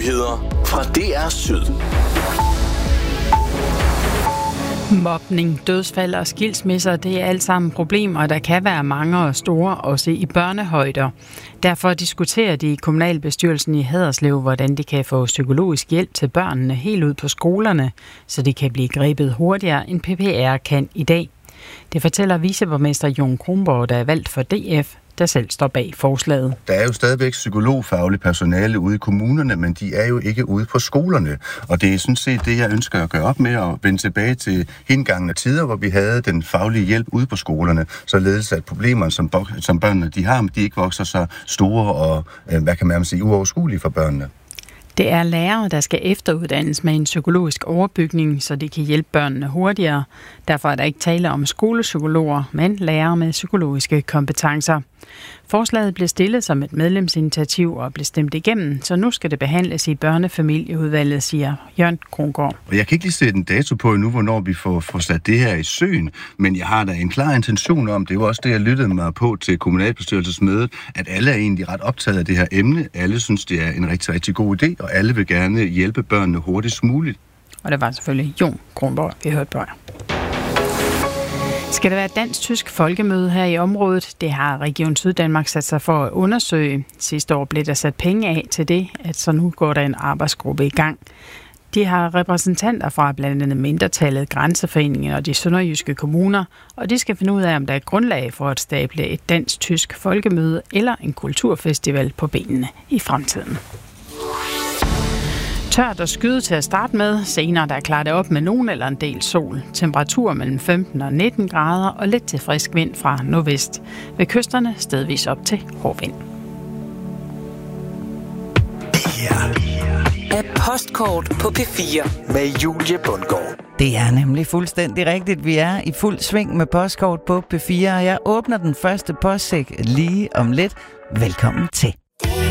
Nyheder fra DR Syd. Mobning, dødsfald og skilsmisser, det er alt sammen problemer, der kan være mange og store, også i børnehøjder. Derfor diskuterer de i kommunalbestyrelsen i Haderslev, hvordan de kan få psykologisk hjælp til børnene helt ud på skolerne, så de kan blive grebet hurtigere, end PPR kan i dag. Det fortæller viceborgmester Jon Kronborg, der er valgt for DF, der selv står bag forslaget. Der er jo stadigvæk psykologfaglig personale ude i kommunerne, men de er jo ikke ude på skolerne. Og det er sådan set det, jeg ønsker at gøre op med, og vende tilbage til hengangende tider, hvor vi havde den faglige hjælp ude på skolerne, således at problemerne, som børnene de har, de ikke vokser så store og, uoverskuelige for børnene. Det er lærere, der skal efteruddannes med en psykologisk overbygning, så de kan hjælpe børnene hurtigere. Derfor er der ikke tale om skolepsykologer, men lærere med psykologiske kompetencer. Forslaget blev stillet som et medlemsinitiativ og blev stemt igennem, så nu skal det behandles i børnefamilieudvalget, siger Jørgen Krongaard. Og jeg kan ikke lige sætte en dato på endnu, hvornår vi får sat det her i søen, men jeg har da en klar intention om, det var også det, jeg lyttede mig på til kommunalbestyrelsesmødet, at alle er egentlig ret optaget af det her emne. Alle synes, det er en rigtig, rigtig god idé, og alle vil gerne hjælpe børnene hurtigst muligt. Og det var selvfølgelig Jon Kronborg, vi hørte på. Skal der være et dansk-tysk folkemøde her i området? Det har Region Syddanmark sat sig for at undersøge. Sidste år blev der sat penge af til det, at så nu går der en arbejdsgruppe i gang. De har repræsentanter fra blandt andet mindretallet, Grænseforeningen og de sønderjyske kommuner, og de skal finde ud af, om der er grundlag for at stable et dansk-tysk folkemøde eller en kulturfestival på benene i fremtiden. Tørt og skyde til at starte med. Senere der klarer det op med nogen eller en del sol. Temperatur mellem 15 og 19 grader og lidt til frisk vind fra nordvest. Ved kysterne stedvis op til hård vind. Af postkort på P4 med Julie Bundgaard. Det er nemlig fuldstændig rigtigt. Vi er i fuld sving med postkort på P4, og jeg åbner den første postsæk lige om lidt. Velkommen til.